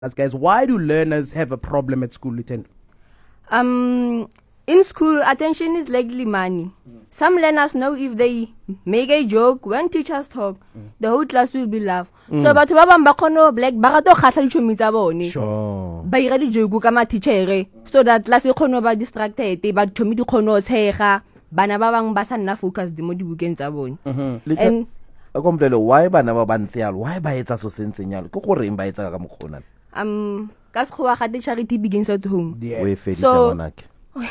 guys, why do learners have a problem at school, Lieutenant? In school, attention is likely money. Some learners know if they make a joke, when teachers talk, the whole class will be laugh. So, but ba kono black bagato khatla dichomi tsa bone. Sure. Ba ira dijoke ka ma teacher so that class e kono ba distracted, ba thomi di kono tshega, bana ba bang ba sa nna focus di mo dibukeng tsa bone. And why bana ba bantse yalo? Why ba etsa so sentseng yalo? Ke gore ba etsa ka mokgona? Ka sekgowa ga charity begins at home. We feditse monake.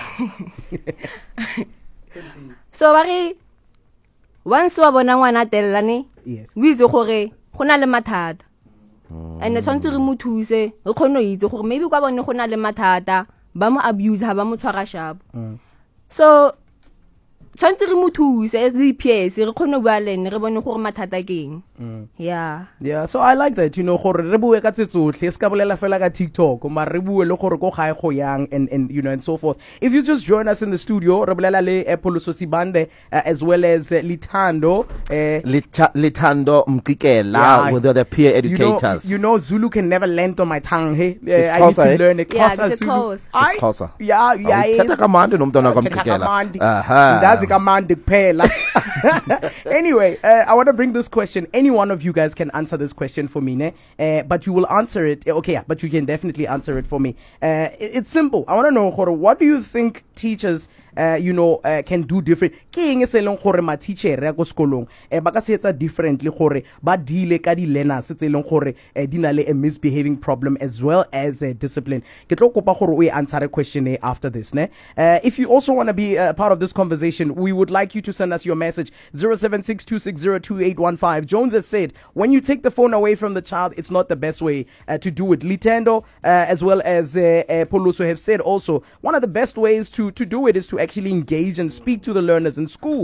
So bari once wa bona ngwana tellane, Yes. we itse gore go na le mathata. And tshwantse re mo thuse, re kgone itse gore maybe kwa bone go na le mathata, ba mo abuse ha ba mo tshwara sharp. So tshwantse re mo thuse as the PS, re kgone bua le ene re bone gore mathata keng. Yeah, so I like that, gore re bue ka tsetsotlhe, ska bolela fela ka TikTok, ma re bue le gore go gae go yang and and so forth. If you just join us in the studio, re bolela le Pholoso Sibande as well as Lithando, Lithando Mkikela with the peer educators. You know Zulu can never land on my tongue, hey. It's I need to Xhosa, learn it. Yeah, Xhosa, it's Zulu. Xhosa. Yeah. Uthetha kamandi nomntwana kaMkikela. Ndazi kamandi kuphela. Anyway, I want to bring this question. Any one of you guys can answer this question for me, ne? But you will answer it. Okay, yeah, but you can definitely answer it for me. It's simple. I want to know, what do you think teachers can do different? Ke eng se leng gore ma teacher ya go skolong ba ka se etsa differently gore ba deal ka di learners tse leng gore di na le a misbehaving problem as well as discipline. Ke tlo kopa gore o answer a question after this, ne? If you also want to be part of this conversation, we would like you to send us your message 0762602815. Jones has said, when you take the phone away from the child, it's not the best way to do it. Litendo as well as Pholoso have said also, one of the best ways to do it is to actually engage and speak to the learners in school.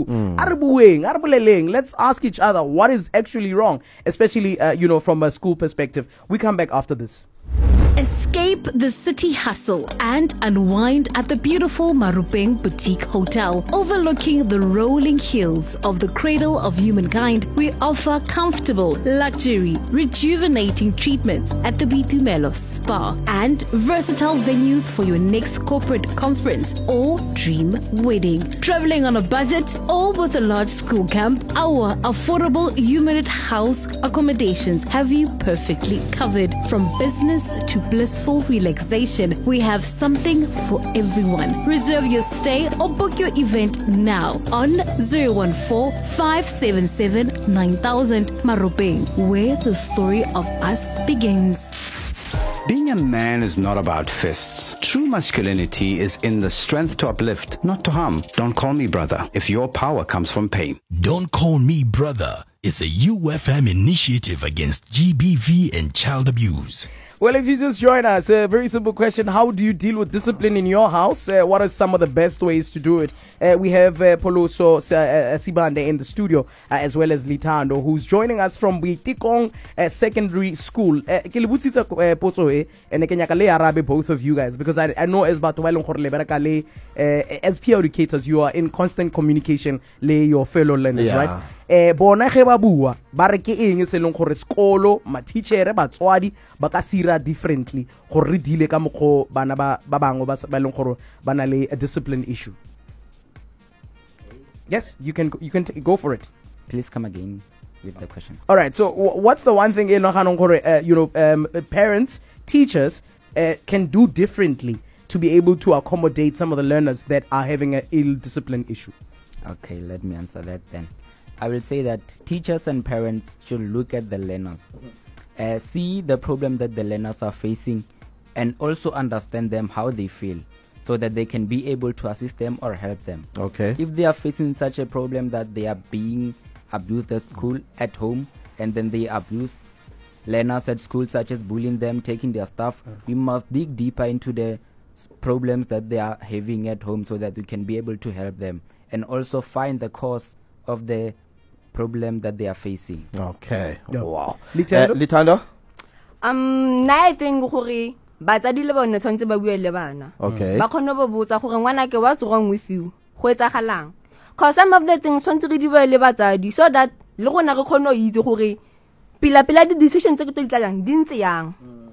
Let's ask each other what is actually wrong, especially from a school perspective. We come back after this. Escape the city hustle and unwind at the beautiful Marupeng Boutique Hotel. Overlooking the rolling hills of the cradle of humankind, we offer comfortable, luxury, rejuvenating treatments at the Bitumelo Spa and versatile venues for your next corporate conference or dream wedding. Traveling on a budget or with a large school camp, our affordable unit house accommodations have you perfectly covered. From business to blissful relaxation, we have something for everyone. Reserve your stay or book your event now on 014-577-9000 Marupeng, where the story of us begins. Being a man is not about fists. True masculinity is in the strength to uplift, not to harm. Don't call me brother if your power comes from pain. Don't Call Me Brother is a UFM initiative against GBV and child abuse. Well, if you just join us, a very simple question. How do you deal with discipline in your house? What are some of the best ways to do it? We have Pholoso Sibande in the studio, as well as Litando, who's joining us from Boitekong Secondary School. Ke le botsitsa potso e ene ke nyaka le arabe both of you guys, because I know as batho ba leng gore le bereka le as peer educators, you are in constant communication le your fellow learners, right? Bona ge ba bua ba re ke eng se leng gore skolo ma teacher batswadi ba ka sira differently gore re dile ka mokgo bana ba bangwe ba leng gore ba na le a discipline issue. Yes, you can go for it. Please come again with the question. All right, so what's the one thing parents, teachers can do differently to be able to accommodate some of the learners that are having an ill discipline issue? Okay, let me answer that then. I will say that teachers and parents should look at the learners, see the problem that the learners are facing, and also understand them, how they feel, so that they can be able to assist them or help them. Okay. If they are facing such a problem that they are being abused at school, at home, and then they abuse learners at school, such as bullying them, taking their stuff, we must dig deeper into the problems that they are having at home so that we can be able to help them and also find the cause of the problem that they are facing. Okay. Yeah. Wow. Litando? I think gore batsadi le bone tshwantse ba bue le bana. Okay. Ba khona bo botsa gore ngwana ke what's wrong with you? Go etsagalang? Cause some of the things tshwantse re di bue le batsadi so that le gona re khona o itse gore pila di decisions tse ke tlo di tlalang di ntse yang.